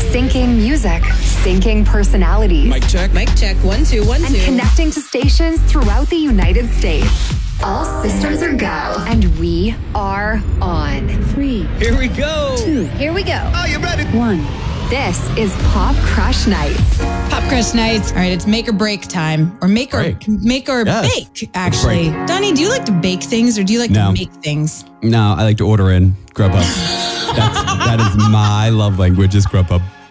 Syncing music, syncing personalities. Mic check. Mic check. 1, 2, 1, 2. And connecting to stations throughout the United States. All systems are go. And we are on. 3. Here we go. 2. Here we go. Are you ready? 1. This is Pop Crush Nights. Pop Crush Nights. All right, it's make or break time. Or make or Yes. bake, actually. Donnie, do you like to bake things or do you like to make things? No, I like to order in Grubhub. That is my love language is Grubhub.